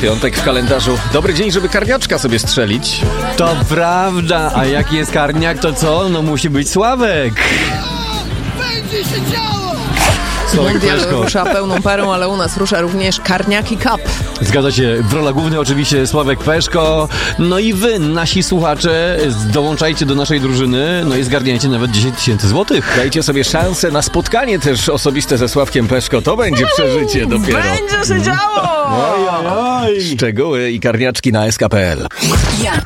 Piątek w kalendarzu. Dobry dzień, żeby karniaczka sobie strzelić. To prawda, a jak jest karniak, to co? No musi być Sławek. Będzie się działo! Mundial Peszko. rusza pełną parą, ale u nas rusza również Karniaki Cup. Zgadza się, w rolach głównych oczywiście Sławek Peszko. No i wy, nasi słuchacze, dołączajcie do naszej drużyny, no i zgarniajcie nawet 10 000 złotych. Dajcie sobie szansę na spotkanie też osobiste ze Sławkiem Peszko. To będzie przeżycie dopiero. Będzie się działo! Szczegóły i karniaczki na sk.pl.